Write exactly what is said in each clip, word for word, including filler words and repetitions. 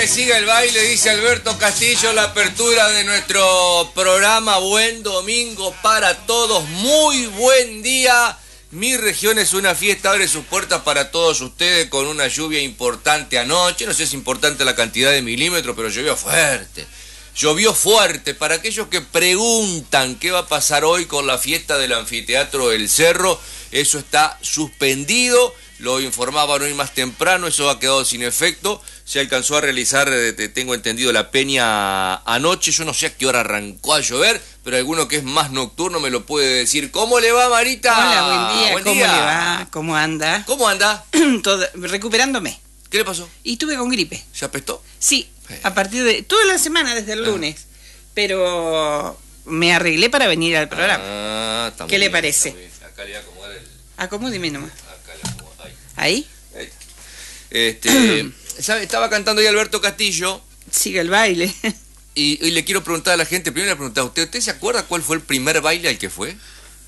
baile, siga el baile, dice Alberto Castillo, la apertura de nuestro programa. Buen domingo para todos, muy buen día. Mi región es una fiesta, abre sus puertas para todos ustedes con una lluvia importante anoche. No sé si es importante la cantidad de milímetros, pero llovió fuerte. Llovió fuerte. Para aquellos que preguntan qué va a pasar hoy con la fiesta del Anfiteatro del Cerro, eso está suspendido. Lo informaban hoy más temprano, eso ha quedado sin efecto. Se alcanzó a realizar, tengo entendido, la peña anoche. Yo no sé a qué hora arrancó a llover, pero alguno que es más nocturno me lo puede decir. ¿Cómo le va, Marita? Hola, buen día. Buen ¿Cómo día. le va? ¿Cómo anda? ¿Cómo anda? Todo, recuperándome. ¿Qué le pasó? Y estuve con gripe. ¿Se apestó? Sí, Eh. a partir de... Toda la semana, desde el Ah. lunes. Pero me arreglé para venir al programa. Ah, está muy ¿Qué le bien, parece? está muy bien. Acá le voy a acomodar el... Acomódeme nomás. Acá le acomodo. Ahí. ¿Ahí? Ahí. Este, ¿sabe? Estaba cantando ahí Alberto Castillo Sigue el baile. y, y le quiero preguntar a la gente, primero le preguntar a usted, ¿usted se acuerda cuál fue el primer baile al que fue?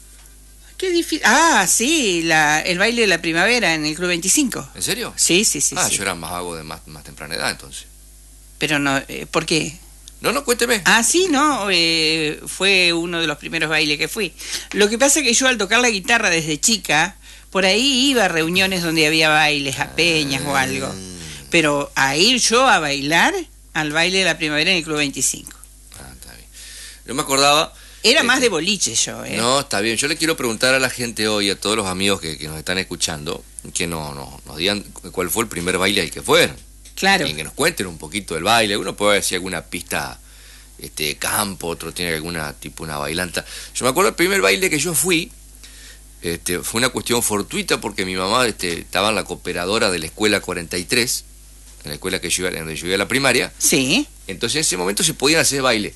Qué difícil. Ah, sí, la, el baile de la primavera en el Club veinticinco. ¿En serio? Sí, sí, sí. ah, sí. yo era más vago de más, más temprana edad entonces. Pero no, eh, ¿por qué? No, no, cuénteme. Ah, sí, no, eh, fue uno de los primeros bailes que fui. Lo que pasa es que yo al tocar la guitarra desde chica, por ahí iba a reuniones donde había bailes, a peñas o algo. Pero a ir yo a bailar al baile de la primavera en el Club veinticinco. Ah, está bien. Yo me acordaba... Era eh, más de boliche yo, ¿eh? No, está bien. Yo le quiero preguntar a la gente hoy, a todos los amigos que, que nos están escuchando, que no, no, nos digan cuál fue el primer baile al que fueron. Claro. Y que nos cuenten un poquito del baile. Uno puede decir alguna pista este campo, otro tiene alguna tipo una bailanta. Yo me acuerdo el primer baile que yo fui, este, fue una cuestión fortuita porque mi mamá este, estaba en la cooperadora de la escuela cuarenta y tres, en la escuela que yo iba, donde yo iba a la primaria. Sí. Entonces en ese momento se podían hacer baile.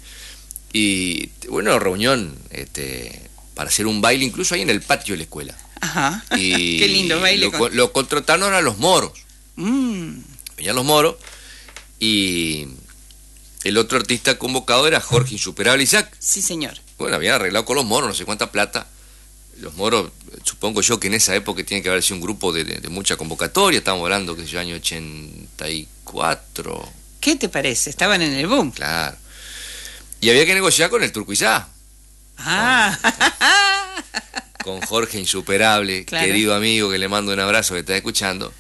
Y bueno, reunión este, para hacer un baile incluso ahí en el patio de la escuela. Ajá. Y Qué lindo baile. Lo, con... lo contrataron a los moros. Mm. Venían los moros y el otro artista convocado era Jorge Insuperable Isaac. Sí, señor. Bueno, habían arreglado con los moros, no sé cuánta plata. Los moros, supongo yo que en esa época tiene que haber sido un grupo de, de, de mucha convocatoria. Estamos hablando que es el año ochenta y cuatro. ¿Qué te parece? Estaban en el boom. Claro. Y había que negociar con el Turcuizá. Ah. Con Jorge Insuperable, Claro. querido amigo, que le mando un abrazo que está escuchando.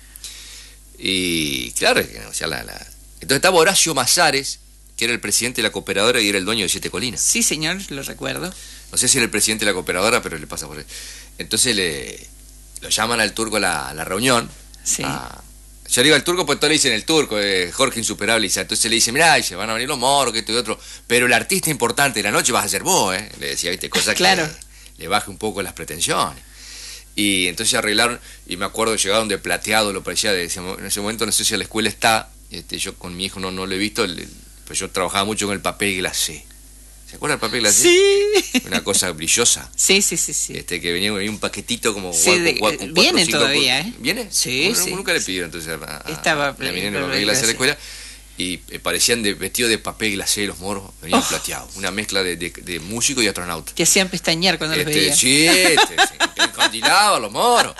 Y claro, hay que negociar la, la... Entonces estaba Horacio Mazares, que era el presidente de la cooperadora y era el dueño de Siete Colinas. Sí, señor, lo recuerdo. No sé si era el presidente de la cooperadora, pero le pasa por ahí. Entonces le lo llaman al turco a la, a la reunión. Sí. A, yo digo al turco, pues todos le dicen el turco, eh, Jorge Insuperable. Entonces le dice, mirá, dice, van a venir los moros, que esto y otro. Pero el artista importante de la noche vas a ser vos, ¿eh? Le decía, viste, cosa Claro. que le baje un poco las pretensiones. Y entonces arreglaron, y me acuerdo, llegaron de plateado, lo parecía, de ese, en ese momento no sé si a la escuela está, este, yo con mi hijo no, no lo he visto, el, el, pues yo trabajaba mucho con el papel glacé. ¿Se acuerda del papel glacé? Sí. Una cosa brillosa. Sí, sí, sí, sí. Este, que venía, venía un paquetito como... Sí, guapo, de- guapo, con viene cuatro, cinco todavía, col- ¿eh? ¿Viene? Sí, Bueno, sí. nunca le pidió entonces a, a, Estaba a la minera el de papel glacé. glacé de la escuela. Y eh, parecían de, vestidos de papel glacé los moros, venían Oh. plateados. Una mezcla de, de, de músico y astronauta. Te hacían pestañear cuando los Este, veías. sí, este, se encandilaban los moros.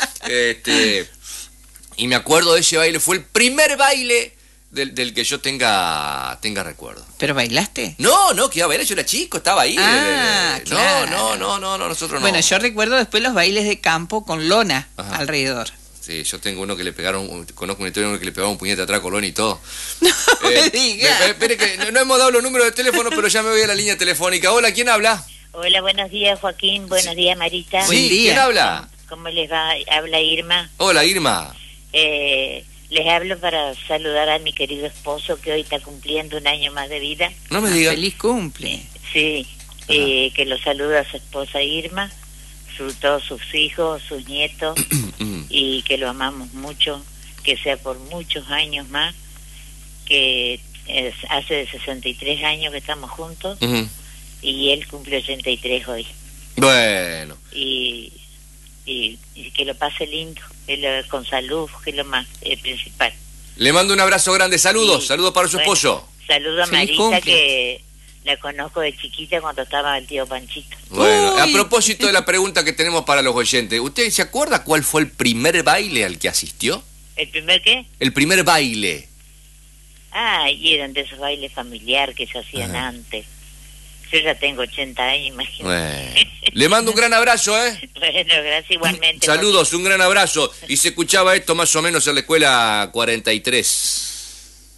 Este, y me acuerdo de ese baile, fue el primer baile del, del que yo tenga tenga recuerdo. ¿Pero bailaste? No, no, que iba a bailar, yo era chico, estaba ahí. Ah, eh, claro. No, no, no, no, no, nosotros no. Bueno, yo recuerdo después los bailes de campo con lona Ajá. alrededor. Sí, yo tengo uno que le pegaron, conozco una historia de uno que le pegaron un puñete atrás a Colón y todo. No Eh, me digas. me- Espere que no, no hemos dado los números de teléfono, pero ya me voy a la línea telefónica. Hola, ¿quién habla? Hola, buenos días, Joaquín. Buenos días, Marita. Buen Sí, día. ¿quién habla? ¿Cómo les va? Habla Irma. Hola, Irma. Eh, les hablo para saludar a mi querido esposo que hoy está cumpliendo un año más de vida. No me Ah, digas. Feliz cumple. Sí, eh, que lo saluda a su esposa Irma, su, todos sus hijos, sus nietos, y que lo amamos mucho, que sea por muchos años más, que es, hace sesenta y tres años que estamos juntos, Ujú. y él cumple ochenta y tres hoy. Bueno. y, y, y que lo pase lindo, que lo- con salud, que es lo más eh, principal. Le mando un abrazo grande. Saludos, Sí. saludos para su Bueno, esposo. Saludo a Feliz Marita, cumple. que la conozco de chiquita cuando estaba el tío Panchito. Bueno, Uy. a propósito de la pregunta que tenemos para los oyentes, ¿usted se acuerda cuál fue el primer baile al que asistió? ¿El primer qué? El primer baile. Ah, y eran de esos bailes familiares que se hacían Ajá. antes. Yo ya tengo ochenta años, imagínate. Bueno. Le mando un gran abrazo, ¿eh? Bueno, gracias igualmente. Saludos, un gran abrazo. Y se escuchaba esto más o menos en la escuela cuarenta y tres.